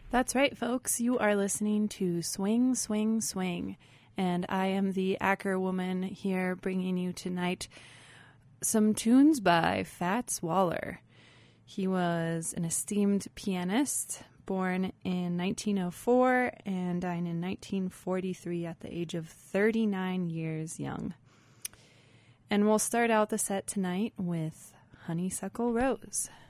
That's right, folks. You are listening to Swing, Swing, Swing. And I am the Acker woman here bringing you tonight some tunes by Fats Waller. He was an esteemed pianist, born in 1904 and died in 1943 at the age of 39 years young. And we'll start out the set tonight with Honeysuckle Rose.